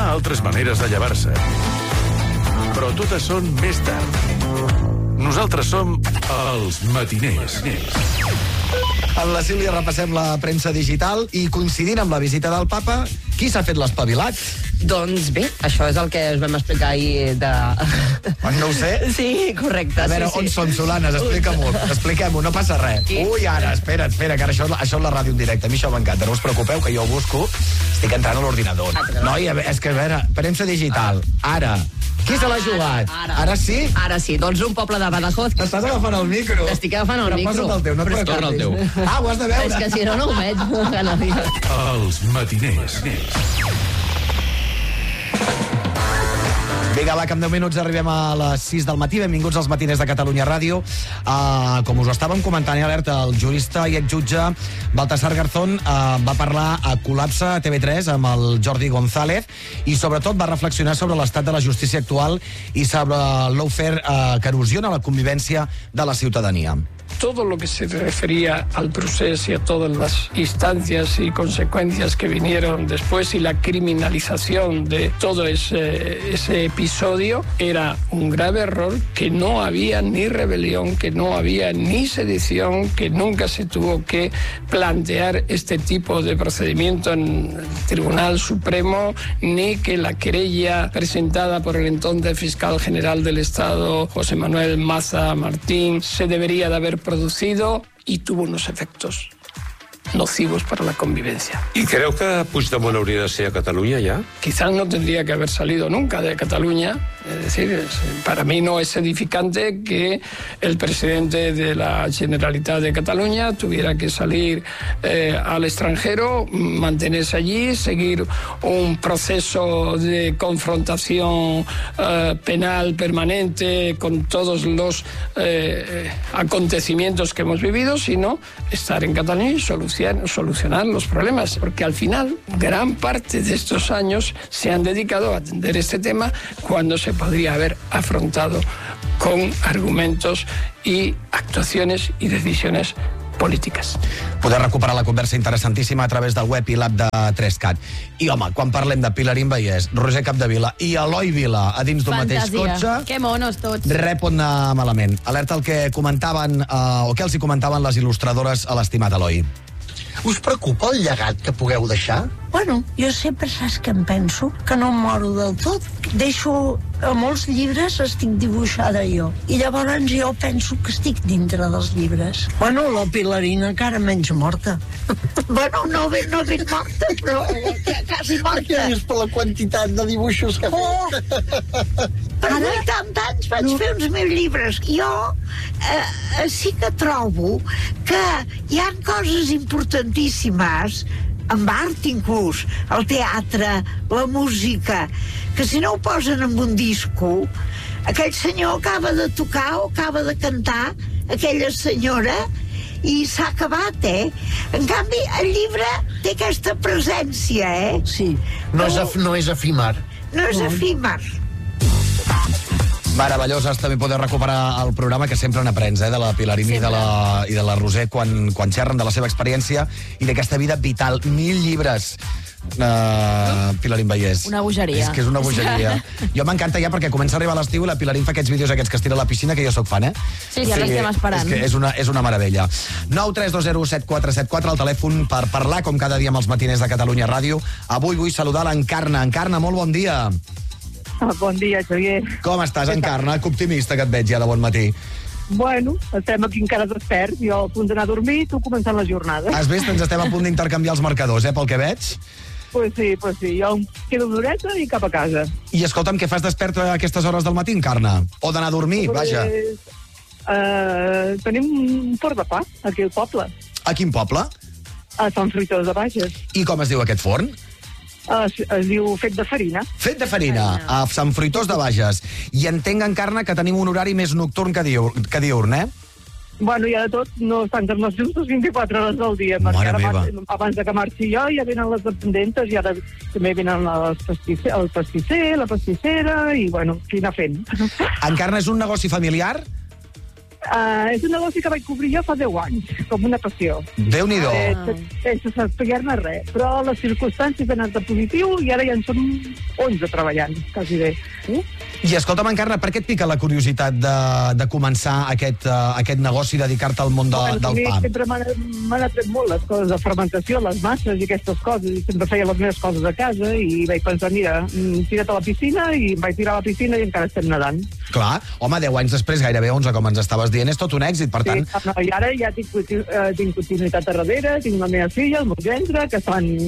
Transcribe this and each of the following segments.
ha altres maneres de llevar-se. Però totes són més tard. Nosaltres som els matiners. Amb la Sílvia repassem la premsa digital i coincidint amb la visita del papa, qui s'ha fet l'espavilat? Doncs bé, això és el que us vam explicar ahir de... No ho sé? Sí, correcte. A veure, on som, Solanes? Expliquem-ho, no passa res. Ui, ara, espera, que ara això és la ràdio en directe. A mi això m'encanta, no us preocupeu, que jo ho busco. Estic entrant a l'ordinador. Noi, és que, a veure, premsa digital, ara... Qui se l'ha jugat? Ara sí? Ara sí, doncs un poble de Badajoz... T'estàs agafant el micro. T'estic agafant el micro. Però posa't el teu, no et torna el teu. Ho has de veure. És que si no ho veig. Els matiners. Vinga, va, que en 10 minuts arribem a les 6 del matí. Benvinguts als matiners de Catalunya Ràdio. Com us ho estàvem comentant, alerta, el jurista i exjutge Baltasar Garzón va parlar a Col·lapse a TV3 amb el Jordi González i sobretot va reflexionar sobre l'estat de la justícia actual i sobre el lawfare que erosiona la convivència de la ciutadania. Todo lo que se refería al proceso y a todas las instancias y consecuencias que vinieron después y la criminalización de todo ese episodio era un grave error, que no había ni rebelión, que no había ni sedición, que nunca se tuvo que plantear este tipo de procedimiento en el Tribunal Supremo, ni que la querella presentada por el entonces fiscal general del Estado, José Manuel Maza Martín, se debería de haber producido y tuvo unos efectos nocivos para la convivencia. ¿Y creo que Puigdemont hauria de ser a Catalunya ya? Quizás no tendría que haber salido nunca de Cataluña. Es decir, para mí no es edificante que el presidente de la Generalitat de Cataluña tuviera que salir al extranjero, mantenerse allí, seguir un proceso de confrontación penal permanente con todos los acontecimientos que hemos vivido, sino estar en Cataluña y solucionar los problemas, porque al final gran parte de estos años se han dedicado a atender este tema cuando se podría haber afrontado con argumentos y actuaciones y decisiones polítiques. Podeu recuperar la conversa interessantíssima a través del web i l'app de 3CAT. I, home, quan parlem de Pilarín Vallès, Roser Capdevila i Eloi Vila a dins d'un mateix cotxe... Que monos tots. Res pot anar malament. Alerta el que comentaven, o què els hi comentaven les il·lustradores a l'estimat Eloi. Us preocupa el llegat que pugueu deixar? Bueno, jo sempre saps què em penso? Que no em moro del tot. Deixo a molts llibres, estic dibuixada jo. I llavors jo penso que estic dintre dels llibres. Bueno, la Pilarina encara menys morta. Bueno, no ben morta, però quasi morta. Què és per la quantitat de dibuixos que feu? Per 80 anys vaig fer uns 1.000 llibres. Jo sí que trobo que hi ha coses importantíssimes amb art inclús, el teatre, la música, que si no ho posen en un disco, aquell senyor acaba de tocar o acaba de cantar, aquella senyora, i s'ha acabat, En canvi, el llibre té aquesta presència, Sí, no és efímer. No és efímer. Meravelloses, també podeu recuperar el programa, que sempre n'aprens, de la Pilarín i de la Roser, quan xerren de la seva experiència i d'aquesta vida vital. 1.000 llibres, Pilarín Vallès. Una bogeria. És que és una bogeria. Jo m'encanta ja, perquè comença a arribar l'estiu i la Pilarín fa aquests vídeos aquests que es tira a la piscina, que jo sóc fan, Sí, ja l'estem esperant. És que és una meravella. 932017474, el telèfon per parlar, com cada dia amb els matiners de Catalunya Ràdio. Avui vull saludar l'Encarna. Encarna, molt bon dia. Bon dia, Xavier. Com estàs, Encarna? Que optimista que et veig ja de bon matí. Bueno, estem aquí encara desperts, jo a punt d'anar a dormir i tu començant la jornada. Has vist? Ens estem a punt d'intercanviar els marcadors, pel que veig. Pues sí, jo em quedo d'horeta i cap a casa. I escolta'm, què fas despert a aquestes hores del matí, Encarna? O d'anar a dormir, vaja. Tenim un forn de pa, aquí al poble. A quin poble? A Sant Fruitós de Bages. I com es diu aquest forn? Es diu Fet de Farina. Fet de Farina, a Sant Fruitós de Bages. I entenc, Encarna, que tenim un horari més nocturn que diurn, Bueno, hi ha de tot, no estan entre les justes 24 hores del dia. Mare meva. Abans de que marxi jo ja venen les dependentes i ara també venen el pastisser, la pastissera i, bueno, qui anar fent. Encarna, és un negoci familiar? És un negoci que vaig cobrir jo fa 10 anys, com una passió. Déu-n'hi-do. Sense saber-ne res, però les circumstàncies han anat de positiu i ara ja en som 11 treballant, quasi bé. I escolta'm, Encarna, per què et pica la curiositat de començar aquest negoci, dedicar-te al món del a mi pa? sempre m'han atret molt les coses de fermentació, les masses i aquestes coses, i sempre feia les meves coses a casa, i vaig pensar, mira, tira't a la piscina, i em vaig tirar a la piscina i encara estem nedant. Clar, home, 10 anys després, gairebé 11, com ens estaves dient, és tot un èxit, per tant... Sí, no, i ara ja tinc continuïtat a darrere, tinc la meva filla, el meu gendre, que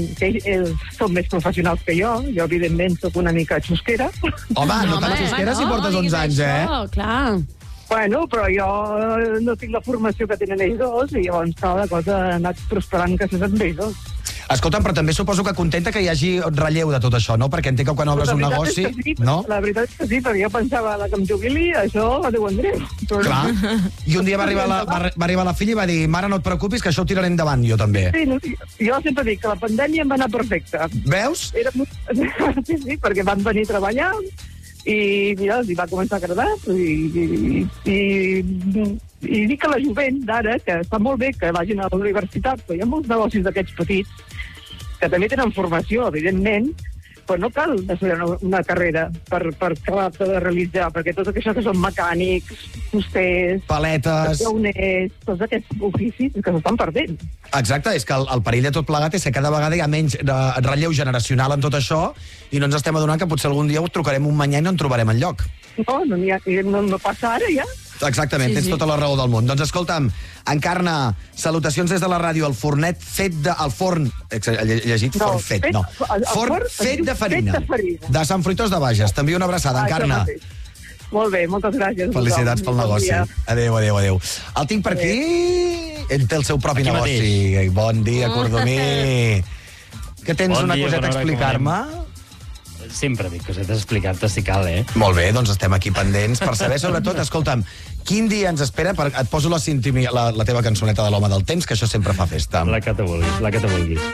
són més professionals que jo evidentment sóc una mica xusquera. Home, no tan xusquera si portes 11 anys, Clar. Bueno, però jo no tinc la formació que tenen ells dos, i llavors la cosa ha anat prosperant gràcies a ells dos. Escolta'm, però també suposo que contenta que hi hagi relleu de tot això, no? Perquè entenc que quan obres un negoci... Sí, no? La veritat és que sí, perquè jo pensava que em jubili, això a Déu en Déu. Clar. I un dia va arribar la filla i va dir, mare, no et preocupis, que això ho tiraré endavant, jo també. Sí, no, jo sempre dic que la pandèmia em va anar perfecta. Veus? Sí, perquè van venir a treballar i mira, els hi va començar a agradar i dic que la jovent d'ara, que està molt bé que vagin a la universitat, però hi ha molts negocis d'aquests petits que també tenen formació, evidentment, però no cal estudiar una carrera per acabar-te de realitzar, perquè tot això que són mecànics, fusters, paletes, llauners, tots aquests oficis que s'estan perdent. Exacte, és que el perill de tot plegat és que cada vegada hi ha menys relleu generacional en tot això i no ens estem adonant que potser algun dia ho trucarem un manyà i no en trobarem enlloc. No passa ara, ja. Exactament, tens tota la raó del món. Doncs escolta'm, Encarna, salutacions des de la ràdio, el fornet fet de... El forn... He llegit forn fet, no. Forn fet de farina. De Sant Fruitós de Bages. T'envio una abraçada, Encarna. Molt bé, moltes gràcies. Felicitats pel negoci. Adéu. El tinc per aquí. Ell té el seu propi negoci. Bon dia, Cordomí. Que tens una coseta a explicar-me? Sempre dic cosetes a explicar-te si cal, Molt bé, doncs estem aquí pendents per saber, sobretot, escolta'm, quin dia ens espera? Et poso la teva cançoneta de l'Home del Temps, que això sempre fa festa. La que te vulguis.